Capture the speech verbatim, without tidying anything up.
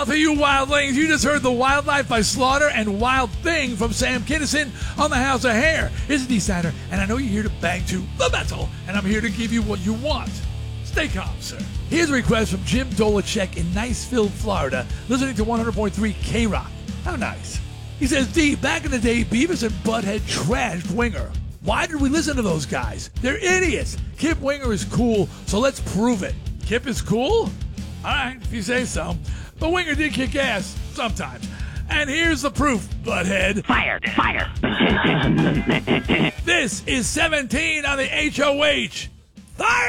Philadelphia, you wildlings. You just heard The Wildlife by Slaughter and Wild Thing from Sam Kinison on the House of Hair. It's a D-Sider, and I know you're here to bang to the metal, and I'm here to give you what you want. Stay calm, sir. Here's a request from Jim Dolacek in Niceville, Florida, listening to one hundred point three K-Rock. How nice. He says, D, back in the day, Beavis and Butthead trashed Winger. Why did we listen to those guys? They're idiots. Kip Winger is cool, so let's prove it. Kip is cool? All right, if you say so. But Winger did kick ass sometimes. And here's the proof, Butthead. Fire, fire. This is seventeen on the H O H. Fire!